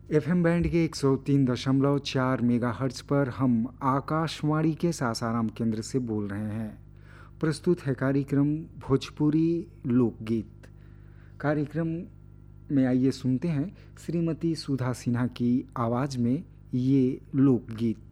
FM band के 103.4 megahertz पर हम आकाशवाणी के सासाराम केंद्र से बोल रहे हैं। प्रस्तुत है कार्यक्रम भोजपुरी लोकगीत। कार्यक्रम में आइए सुनते हैं श्रीमती सुधा सिन्हा की आवाज़ में ये लोकगीत।